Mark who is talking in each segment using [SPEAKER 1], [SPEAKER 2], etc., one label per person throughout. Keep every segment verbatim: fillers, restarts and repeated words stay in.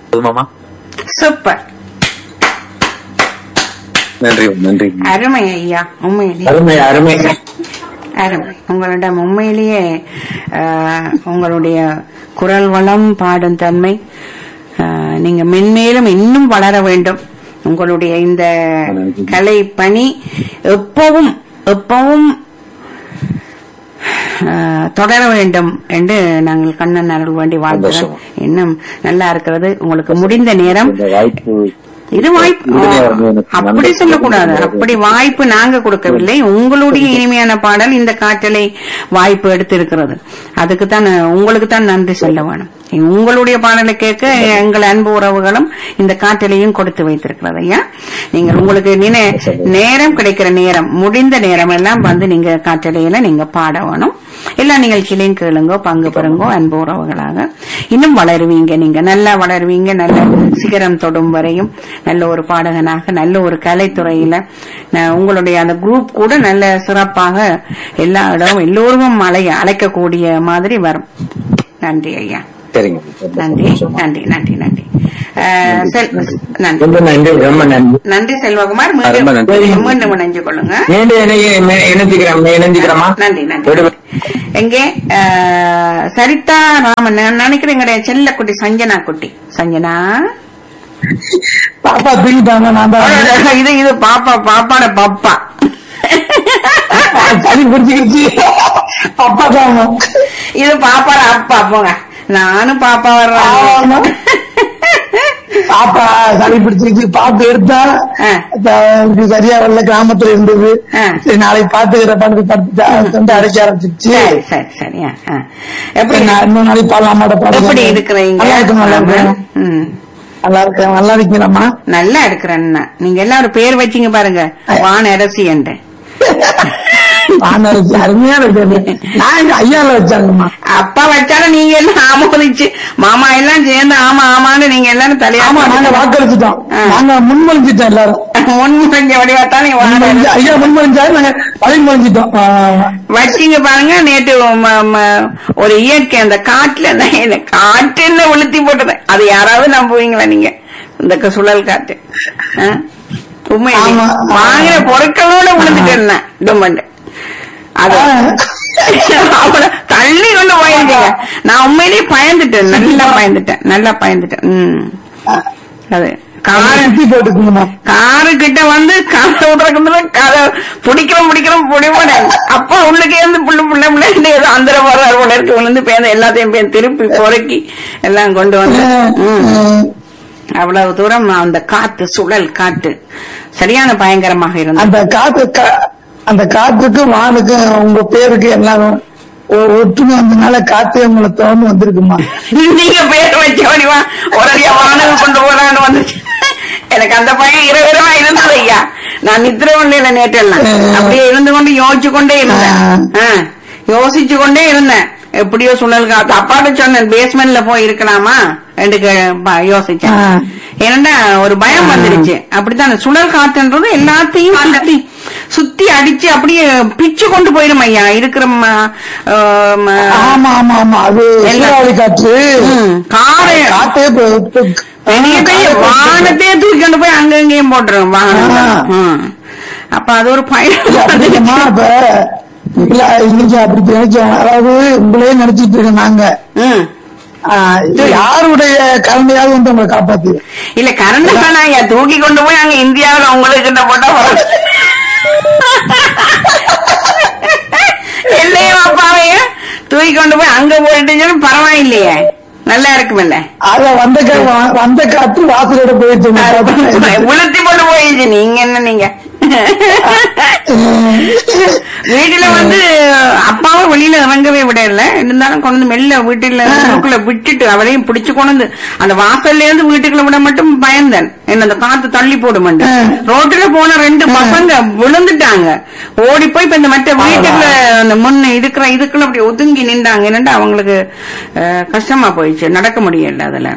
[SPEAKER 1] மாமா.
[SPEAKER 2] சூப்பர்,
[SPEAKER 1] நன்றி நன்றி.
[SPEAKER 2] அருமை ஐயா, உண்மையிலேயே
[SPEAKER 1] அருமை அருமை
[SPEAKER 2] அருமை. உங்களிடம் உண்மையிலேயே ஆஹ், உங்களுடைய குரல் வளம், பாடும் தன்மை, ஆஹ், நீங்க மென்மேலும் இன்னும் வளர வேண்டும். உங்களுடைய இந்த கலை பணி எப்பவும் எப்பவும் ஆஹ், தொடர வேண்டும் என்று நாங்கள் கண்ணன் அருள் வேண்டி வாழ்த்துறோம். இன்னும் நல்லா இருக்கிறது. உங்களுக்கு முடிந்த நேரம்
[SPEAKER 1] இந்த வாய்ப்பு
[SPEAKER 2] இது வாய்ப்பு அப்படி சொல்லக்கூடாது. அப்படி வாய்ப்பு நாங்க கொடுக்கவில்லை. உங்களுடைய இனிமையான பாடல் இந்த காற்றலை வாய்ப்பு எடுத்திருக்கிறது. அதுக்கு தான் உங்களுக்கு தான் நன்றி சொல்ல வேணும். உங்களுடைய பாடலை கேட்க எங்கள் அன்பு உறவுகளும் இந்த காற்றலையும் கொடுத்து வைத்திருக்கிறது. ஐயா, நீங்கள் உங்களுக்கு நினை நேரம் கிடைக்கிற நேரம், முடிந்த நேரம் எல்லாம் வந்து நீங்க காற்றலையில நீங்க பாட வேணும். எல்லா நிகழ்ச்சியிலையும் கேளுங்கோ, பங்கு பெறுங்கோ. அன்பு உறவுகளாக இன்னும் வளருவீங்க. நீங்க நல்லா வளருவீங்க. நல்ல சிகரம் தொடும் வரையும் நல்ல ஒரு பாடகனாக, நல்ல ஒரு கலைத்துறையில உங்களுடைய அந்த குரூப் கூட நல்ல சிறப்பாக எல்லா இடமும் எல்லோரும் அலைய அழைக்கக்கூடிய மாதிரி வரும். நன்றி ஐயா.
[SPEAKER 1] சரிங்க.
[SPEAKER 2] நன்றி நன்றி நன்றி நன்றி நன்றி
[SPEAKER 1] ரொம்ப நன்றி, ரொம்ப நன்றி.
[SPEAKER 2] நன்றி செல்வகுமார்.
[SPEAKER 1] ரொம்ப நன்றி.
[SPEAKER 2] மீண்டும் மீண்டும் இணைஞ்சு கொள்ளுங்க.
[SPEAKER 1] இணைஞ்சுக்கிறோம்.
[SPEAKER 2] நன்றி நன்றி. எங்கே அஹ், சரிதா ராமன் நான் நினைக்கிறேன் கிடையாது. செல்ல குட்டி சஞ்சனா குட்டி. சஞ்சனா
[SPEAKER 3] பாப்பா தூங்கிட்டாங்க. நான் தான்
[SPEAKER 2] இது இது பாப்பா பாப்பாட பாப்பா
[SPEAKER 3] சளி பிடிச்சிக்கிச்சு. அப்பா தான்
[SPEAKER 2] இது பாப்பாட அப்பா. போங்க, நானும் பாப்பா வர்றேன்.
[SPEAKER 3] பாப்பா சளி பிடிச்சிருச்சு. பாத்து எடுத்தா
[SPEAKER 2] ஆ.
[SPEAKER 3] இது சரியா வரல, கிராமத்துல இருந்தது.
[SPEAKER 2] ஆ.
[SPEAKER 3] சரி நாளைக்கு பாத்துக்கிற படுத்து படுத்துட்டு அடைக்க ஆரம்பிச்சிருச்சு.
[SPEAKER 2] சரி சரி சரி. ஆ, ஆ. எப்படி
[SPEAKER 3] நான் இன்னும் நாளைக்கு பாடலாம். அம்மாட்ட பாட
[SPEAKER 2] எப்படி இருக்கிறீங்க?
[SPEAKER 3] நல்லா இருக்கு, நல்லா இருக்கேன்.
[SPEAKER 2] ம்.
[SPEAKER 3] நல்லா இருக்கேன். நல்லா இருக்கீங்களா?
[SPEAKER 2] நல்லா இருக்கிறேன்னா நீங்க எல்லாரும் பேர் வச்சீங்க பாருங்க, வான அரசி என்று.
[SPEAKER 3] அருமையா இருக்கு. நான் எங்க ஐயால வச்சாங்கம்மா.
[SPEAKER 2] அப்பா வச்சாலும் நீங்க எல்லாம் ஆமோதிச்சு, மாமா எல்லாம் சேர்ந்து ஆமா ஆமான்னு நீங்க எல்லாரும்
[SPEAKER 3] ஆமா, நாங்க
[SPEAKER 2] தலையாம
[SPEAKER 3] வாக்களிச்சுட்டோம். நாங்க முன்மொழிஞ்சிட்டோம். எல்லாரும்
[SPEAKER 2] முன்முறைஞ்ச வடிவாத்தான் நீங்க வான அரசி
[SPEAKER 3] ஐயா முன்மொழிஞ்சாலும் நாங்க பழிமொழிஞ்சிட்டோம்.
[SPEAKER 2] வச்சீங்க பாருங்க. நேற்று ம- ம- ஒரு இயற்கை அந்த காட்டுல இந்த காற்றுல உளுத்தி போட்டது. அது யாராவது நம்புவீங்களா நீங்க? இந்த க- சுழல் காற்று ஆ? உண்மை
[SPEAKER 3] ஆமா.
[SPEAKER 2] வாங்குற பொருட்களோட விழுந்துட்டு டொமண்டு அது அவளை தள்ளி கொண்டு போயிருக்கீங்க. நான் உண்மையிலேயே பயந்துட்டேன், நல்லா பயந்துட்டேன், நல்லா பயந்துட்டேன். உம் அது காரு
[SPEAKER 3] சுத்தி போட்டுக்குங்கம்மா.
[SPEAKER 2] காரு கிட்ட வந்து காரை விடுறதுக்கு காரை பிடிக்கிறோம் பிடிக்கிறோம் பிடிப்போட அப்பா உள்ளுக்கே இருந்து புள்ள புள்ள புள்ள ஏதோ அந்த வர்றாரு போல இருக்கு. விழுந்து பேந்த எல்லாத்தையும் பேர் திருப்பி பொறுக்கி எல்லாம் கொண்டு வந்து உம் அவ்வளவு தூரம் அந்த காத்து, சுழல் காட்டு சரியான பயங்கரமாக இருந்தது.
[SPEAKER 3] அந்த காத்து கா- அந்த காத்துக்கு வானுக்கு உங்க பேருக்கு எல்லாரும் ஒரு ஒற்றுமை வந்ததுனால காத்தே உங்களை தோணு வந்திருக்குமா?
[SPEAKER 2] நீங்க பேர் வச்ச வடிவா உடனே வானது கொண்டு போறான்னு வந்துச்சு. எனக்கு அந்த பையன் இரவிரவா இருந்தது ஐயா. நான் நித்திர கொண்டே நேற்றெல்லாம் அப்படியே இருந்து கொண்டு யோசிச்சு கொண்டே இருந்தேன். ஆ, யோசிச்சு கொண்டே இருந்தேன். எப்படியோ சுழல் காத்து. அப்பாட்ட சொன்னேன் பேஸ்மெண்ட்ல போய் இருக்கலாமா ரெண்டு யோசிச்சேன். ஏன்னா ஒரு பயம் வந்துருச்சு. அப்படித்தான் சுழல் காத்துன்றது எல்லாத்தையும் சுத்தி சுத்தி அடிச்சு அப்படியே பிச்சு கொண்டு போயிரும் ஐயா. இருக்கிற
[SPEAKER 3] ஆமா ஆமா ஆமா, அது சூறாவளி காற்று.
[SPEAKER 2] காரை
[SPEAKER 3] காத்தே
[SPEAKER 2] பெரிய பெரிய வாகனத்தையே தூக்கி கொண்டு போய் அங்க இங்கேயும் போட்டுரும் வாகனம். அப்ப அது ஒரு பயம்.
[SPEAKER 3] இப்ப இல்ல இன்னைக்கு அப்படி நினைச்சோம். அதாவது உங்களையே நினைச்சிட்டு இருக்கோம் நாங்க. யாருடைய கருணையாவது வந்து உங்களை காப்பாத்து.
[SPEAKER 2] இல்ல கரண்ட் தானா ஐயா தூக்கி கொண்டு போய் அங்க இந்தியாவில் உங்களுக்கு கிட்ட போட்டா இல்லையா அப்பாவைய தூக்கி கொண்டு போய் அங்க போயிட்டு பரவாயில்லையே, நல்லா இருக்குமில்ல.
[SPEAKER 3] அத வந்த வந்த காத்து வாசலோட போயிடுச்சு,
[SPEAKER 2] உளுத்தி கொண்டு போயிடுச்சு. நீங்க என்ன நீங்க வீட்டுல வந்து அப்பாவை வெளியில இறங்கவே விட இல்ல. இருந்தாலும் கொண்டு மெல்ல வீட்டுல வீட்டுக்குள்ள விட்டுட்டு அவளையும் பிடிச்சு கொண்டு அந்த வாசல்ல இருந்து வீட்டுக்குள்ள விட மட்டும் பயந்தேன். என்ன அந்த காத்து தள்ளி போடுமெண்டு. ரோட்டுல போன ரெண்டு பசங்க விழுந்துட்டாங்க. ஓடி போய் இப்ப இந்த மற்ற வீட்டுக்குள்ள அந்த முன்ன இருக்கிற இதுக்குள்ள அப்படி ஒதுங்கி நின்றாங்க. என்னண்டா அவங்களுக்கு கஷ்டமா போயிடுச்சு, நடக்க முடியல. அதுல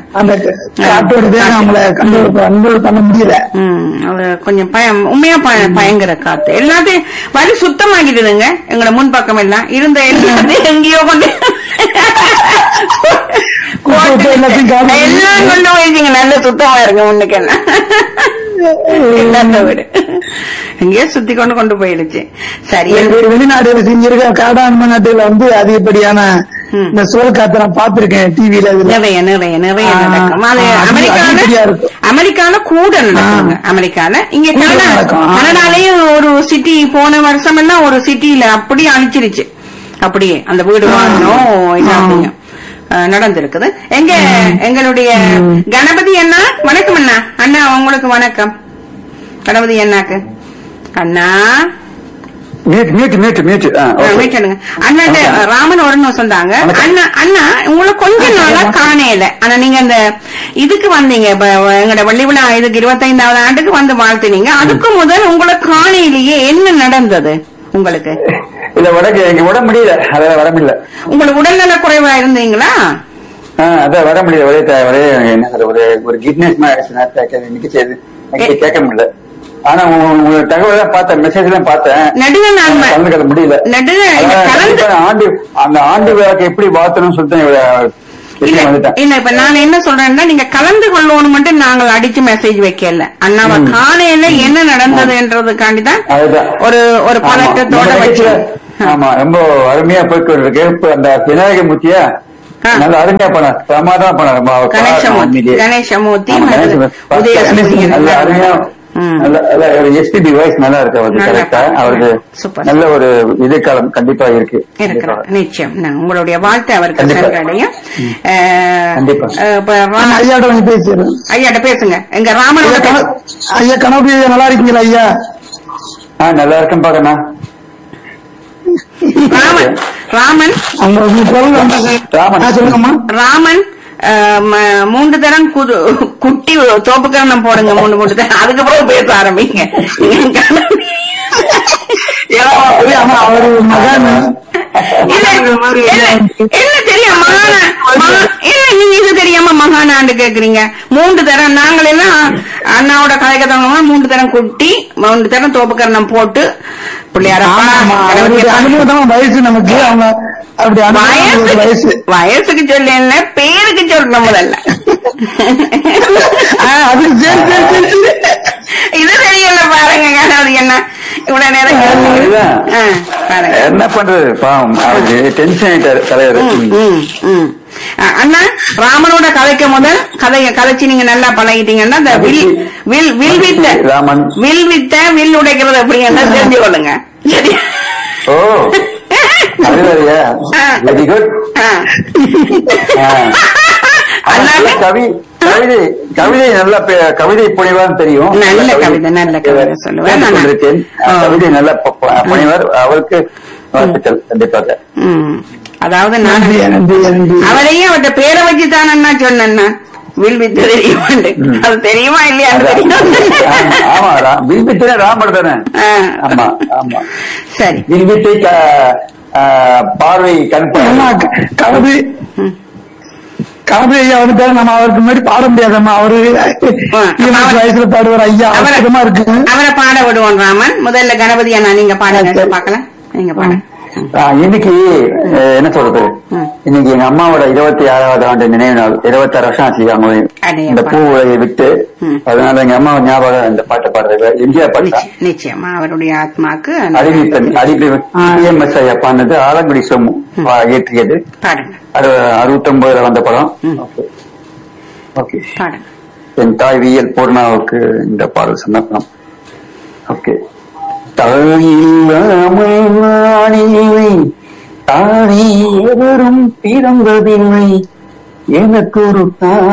[SPEAKER 3] பண்ண முடியல.
[SPEAKER 2] அது கொஞ்சம் பயம், உண்மையா பயங்கர காத்து. எல்லாத்தையும் வழி சுத்தமாக்கிடுதுங்க. எங்களோட முன்பக்கம் எல்லாம் இருந்த எல்லாத்தையும் எங்கேயோ கொண்டு
[SPEAKER 3] விட்டு எல்லாத்தையும் காலி
[SPEAKER 2] எல்லாம் கொண்டு போயிருக்கீங்க, நல்ல சுத்தமா இருக்கு முன்னுக்கு என்ன எல்லாத்த வீடு எங்கேயோ சுத்தி கொண்டு கொண்டு போயிடுச்சு. சரி,
[SPEAKER 3] வெளிநாடுல செஞ்சிருக்க காடாண்மை நாட்டுல வந்து அதிகப்படியான இந்த சோல் காத்த நான் பாத்திருக்கேன் டிவில.
[SPEAKER 2] நிறைய நிறைய நிறைய நடக்கும். அது அமெரிக்கால அமெரிக்கால கூட நடக்குங்க. அமெரிக்கால இங்க கனடாலயும் ஒரு சிட்டி போன வருஷம் எல்லாம் ஒரு சிட்டியில அப்படியே அழிச்சிருச்சு. அப்படியே அந்த வீடு வாங்கணும் எல்லாத்தையும் நடந்திருக்குது. எங்க எங்களுடைய கணபதி அண்ணா, வணக்கம் அண்ணா. அண்ணா உங்களுக்கு வணக்கம். கணபதி அண்ணாக்கு அண்ணா அண்ணாட்ட ராமன் ஒரு நிமிஷம் தாங்க. அண்ணா அண்ணா உங்களை கொஞ்ச நாளா காணையில. ஆனா நீங்க அந்த இதுக்கு வந்தீங்க, எங்களோட வள்ளி விழா இதுக்கு இருபத்தைந்தாவது ஆண்டுக்கு வந்து வாழ்த்தினீங்க. அதுக்கு முதல் உங்களை காணையிலேயே என்ன நடந்தது உங்களுக்கு?
[SPEAKER 1] இல்ல வடக்கு எனக்கு வர முடியல, அதான் வர முடியல.
[SPEAKER 2] உங்களுக்கு உடல்நல குறைவா இருந்தீங்களா?
[SPEAKER 1] அதான் வர முடியல. ஒரே ஒரே என்ன சொல்ற ஒரு ஒரு கிட்னஸ் இன்னைக்கு செய்து கேட்க முடியல. ஆனா உங்க தகவல் எல்லாம் பார்த்தேன், மெசேஜ் எல்லாம் பார்த்தேன்.
[SPEAKER 2] நடுக
[SPEAKER 1] கலந்துக்க முடியல. ஆண்டு அந்த ஆண்டு விழாக்கு எப்படி வாழ்த்தணும்னு சொல்லிட்டு
[SPEAKER 2] இல்ல. இப்ப நான் என்ன சொல்றேன்னா, நீங்க கலந்து கொள்ளணும் மட்டும் நாங்கள் அடிச்சு மெசேஜ் வைக்கல. அண்ணாவ காலையில என்ன நடந்ததுன்றதுக்காண்டிதான் ஒரு ஒரு பழக்கத்தோட வச்சு.
[SPEAKER 1] ஆமா, ரொம்ப அருமையா போயிட்டு இருக்கு. அந்த விநாயக மூர்த்திய நல்ல அருமையா பண்ண பிரமாதமா பண்ண
[SPEAKER 2] கணேசமூர்த்தி உதய
[SPEAKER 1] அருமையா எஸ்பிபி வாய்ஸ் நல்லா இருக்கு அவருக்கு. கரெக்டா அவருக்கு நல்ல ஒரு எதிர்காலம் கண்டிப்பா இருக்கு.
[SPEAKER 2] நிச்சயம் உங்களுடைய வாழ்த்து அவருக்கு சென்றடையும். ஐயாட்ட பேசுங்க. எங்க ராமனோட
[SPEAKER 3] ஐயா கணபதி நல்லா இருக்கீங்களா ஐயா?
[SPEAKER 1] நல்லா இருக்கேன் பாக்கண்ணா.
[SPEAKER 2] ராமன் ராமன்
[SPEAKER 3] ராமன் சொல்லுங்கம்மா.
[SPEAKER 2] ராமன் மூன்று தரம் குட்டி தோப்புக்கரணம் போடுங்க. மூணு மூணு தரம், அதுக்கப்புறம் பேச ஆரம்பிங்க.
[SPEAKER 3] அவரு மகன்
[SPEAKER 2] என்ன தெரியும் மகானா? நீங்க இது தெரியாம மகானாண்டு கேக்குறீங்க? மூன்று தரம் நாங்கள் எல்லாம் அண்ணாவோட கதைக்க தவங்க மூன்று தரம் குட்டி மூன்று தரம் தோப்புக்கரணம் போட்டு பிள்ளையார
[SPEAKER 3] வயசு நமக்கு அவங்க
[SPEAKER 2] வயசு வயசுக்கு சொல்ல பேருக்கு சொல்லணும் முதல்ல. இது தெரியல பாருங்க. கணபதி என்ன இவ்வளவு நேரம்
[SPEAKER 1] என்ன பண்றது பாவம், டென்ஷன் ஆயிட்டாரு தலைவர்.
[SPEAKER 2] அண்ணா ராமனோட கதைக்க முதல் கதைய கதைச்சு நீங்க நல்லா பழகிட்டீங்கன்னா இந்த வில் வில் வில் வித்த
[SPEAKER 1] ராமன் வில்
[SPEAKER 2] வித்த வில் உடைக்கிறது அப்படின்னா தெரிஞ்சு கொள்ளுங்க. சரி.
[SPEAKER 1] ஓ வெரி குட். கவி கவிதை கவிதை நல்ல கவிதை புனைவார் தெரியும்.
[SPEAKER 2] நல்ல கவிதை நல்ல கவிதை சொல்லுவேன்.
[SPEAKER 1] கவிதை நல்ல புனைவார். அவருக்கு வாழ்த்துக்கள் கண்டிப்பாக.
[SPEAKER 2] அதாவது நான் அவரையும் அவர்கிட்ட பேரை வச்சுதான் அண்ணா சொன்னா வில் வித்து தெரியுமா? அது தெரியுமா இல்லையா?
[SPEAKER 1] ஆமா, வில் வித்து ராமர் தானே. ஆமா ஆமா
[SPEAKER 2] சரி.
[SPEAKER 1] வில் வித்தை பார்வை கண்
[SPEAKER 3] கவிதை கவிதை ஐயா வந்து நம்ம அவருக்கு முன்னாடி பாட முடியாதம்மா. அவரு வயசுல பாடுவார் ஐயா. அவசரமா இருக்கு.
[SPEAKER 2] அவரை பாட விடுவோம். ராமன் முதல்ல கணபதி அண்ணா நீங்க பாடுங்க பாக்கலாம். நீங்க பாடுங்க.
[SPEAKER 1] இன்னைக்கு என்ன சொல்றது, இன்னைக்கு எங்க அம்மாவோட இருபத்தி ஆறாவது ஆண்டு நினைவு நாள். இருபத்தி ஆறு வருஷம் ஆச்சு அவங்க இந்த பூ உலகை விட்டு. அதனால எங்க அம்மா ஞாபகம் இந்த பாட்டை பாடுறது எம்ஜிஆர் பாட்டு.
[SPEAKER 2] நிச்சயமா அவருடைய ஆத்மாக்கு
[SPEAKER 1] அறிவிப்பன் அறிவி எஸ் ஐயா பாடினது ஆலங்குடி சோமு இயற்றியது. அது அறுபத்தி ஒன்பதுல வந்த படம். ஓகே, என் தாய் வியல் பூர்ணாவுக்கு இந்த பாடல் சமர்ப்பணம். ஓகே. தாயில்லாமல் நானில்லை, தானே எவரும் பிறந்ததில்லை, எனக்கு ஒரு